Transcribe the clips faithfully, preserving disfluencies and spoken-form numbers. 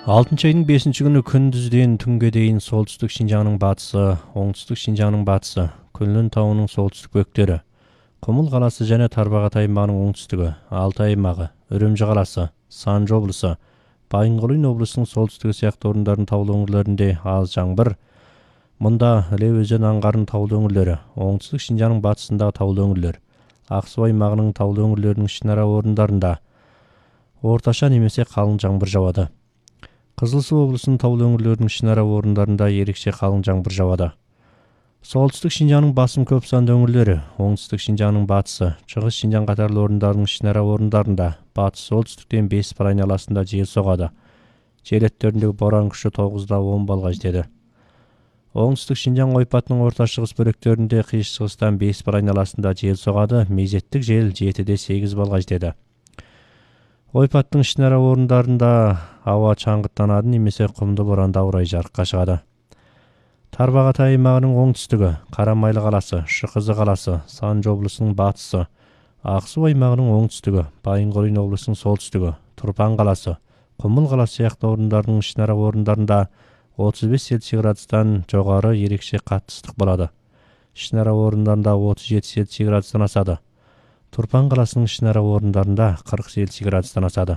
алтынчы айдын бешинчи күнү күндүздөн түнгө дейин солтүстүк Шинжаңдын батысы, оңтүстүк Шинжаңдын батысы, Күнлүн тауынын солтүстүк бөктөрү, Кумул каласы жана Тарбагат аймагынын оңтүстүгү, Алтай аймагы, Өрөмжү каласы, Санжы облусу, Байынгулуйн облусунун солтүстүгү сыяктуу орундардын таулуу өңүрлөрүндө аз жамгыр, мында Ыле өзөн аңгарынын таулуу өңүрлөрү, оңтүстүк Шинжаңдын батысындагы таулуу өңүрлөр, Ак Суу аймагынын таулуу өңүрлөрүнүн ишнара орундарында орточо немесе калың жамгыр жабады. Кызыл Суу облусунун таулуу өңүрлөрүнүн ишнара орундарында эрикче калың жамгыр жабады. Солтүстүк Шинжаңдын басым көп сандуу өңүрлөрү, оңтүстүк Шинжаңдын батысы, Чыгыс Шинжаң катарлуу орундарынын ишнара орундарында батыш солтүстүктөн беш бал айналасында жел согады. Жел өттөрүндөгү боран күчү тогузда он балга жетеді. Оңтүстүк Шинжаң ойпатынын орто чыгыс бөлөктөрүндө кыйыш чыгыстан беш бал айналасында жел согады, мезеттик жел жетиде сегиз балга жетеді. Ойпаттын ишнара орундарында аба чаңгыттанады немесе кумду боранда урай жарыкка чыгады. Тарбагат аймагынын оңтүстүгү, Карамайлы каласы, Шыкызы каласы, Санжы облусунун батысы, Ак Суу аймагынын оңтүстүгү, Байынгулуйн облусунун солтүстүгү, Турпан каласы, Кумул каласы сыяктуу орундардын ишнара орундарында отуз беш Цельсий градустан жогору эрикче катты ыстык болот. Ишнара орундарында отуз жети Цельсий градустан асады. Турпан каласынын ишнара орундарында кырк Цельсий градустан асады.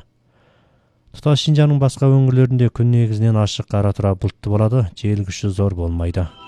Туташ Шинжаңдын башка өңүрлөрүндө күн негизинен ачык ара тура булуттуу болот, жел күчү зор болмойду.